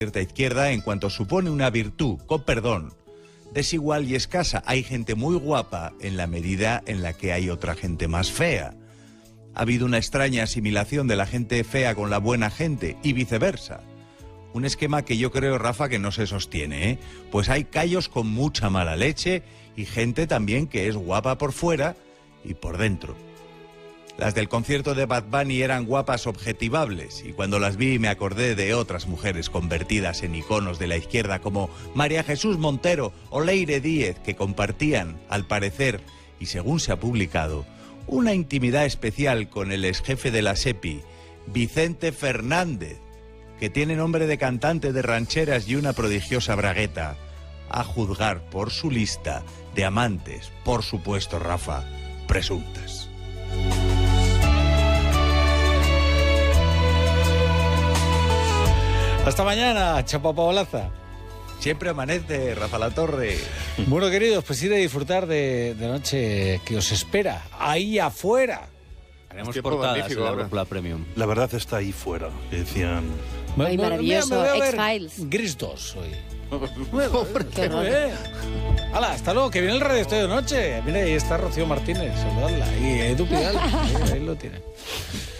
cierta izquierda en cuanto supone una virtud, con perdón, desigual y escasa. Hay gente muy guapa en la medida en la que hay otra gente más fea. Ha habido una extraña asimilación de la gente fea con la buena gente y viceversa. Un esquema que yo creo, Rafa, que no se sostiene, ¿eh? Pues hay callos con mucha mala leche y gente también que es guapa por fuera y por dentro. Las del concierto de Bad Bunny eran guapas objetivables y cuando las vi me acordé de otras mujeres convertidas en iconos de la izquierda como María Jesús Montero o Leire Díez, que compartían, al parecer, y según se ha publicado, una intimidad especial con el exjefe de la SEPI, Vicente Fernández, que tiene nombre de cantante de rancheras y una prodigiosa bragueta, a juzgar por su lista de amantes, por supuesto, Rafa, presuntas. Hasta mañana, Chapapabolaza. Siempre amanece, Rafa Latorre. Bueno, queridos, pues ir a disfrutar de la noche que os espera, ahí afuera. Haremos portadas en la Brújula Premium. La verdad está ahí fuera, que decían... Ay, maravilloso, Mira, me voy a ver X-Files. Gris 2 hoy. Qué horror. Hala, hasta luego, que viene el Radio Estadio de Noche. Mira, ahí está Rocío Martínez, saludadla. Y Edu Pidal, ahí lo tiene.